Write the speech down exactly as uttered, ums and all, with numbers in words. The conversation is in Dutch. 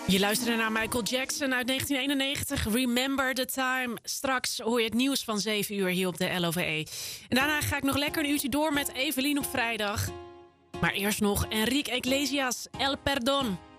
Je luisterde naar Michael Jackson uit negentien eenennegentig. Remember the Time. Straks hoor je het nieuws van zeven uur hier op de L O V E. En daarna ga ik nog lekker een uurtje door met Evelien op vrijdag. Maar eerst nog Enrique Iglesias, El Perdón.